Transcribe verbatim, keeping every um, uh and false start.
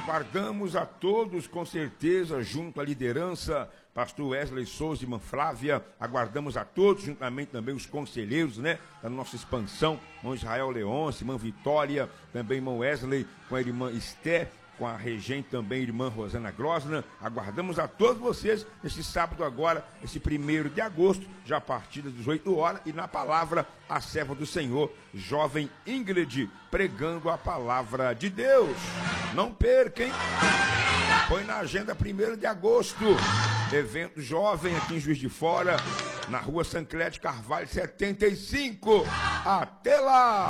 Aguardamos a todos, com certeza, junto à liderança, pastor Wesley Souza e irmã Flávia. Aguardamos a todos, juntamente também os conselheiros, né, da nossa expansão, irmão Israel Leôncio, irmã Vitória, também irmão Wesley, com a irmã Esté, com a regente também, irmã Rosana Grosna. Aguardamos a todos vocês neste sábado agora, esse primeiro de agosto, já a partir das dezoito horas, e na palavra, a serva do Senhor, jovem Ingrid, pregando a palavra de Deus. Não perca, hein? Põe na agenda primeiro de agosto, evento jovem aqui em Juiz de Fora, na rua Sancler de Carvalho setenta e cinco. Até lá!